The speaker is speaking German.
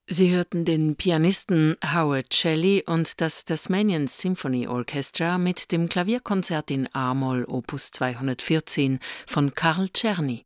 Sie hörten den Pianisten Howard Shelley und das Tasmanian Symphony Orchestra mit dem Klavierkonzert in A-Moll Opus 214 von Carl Czerny.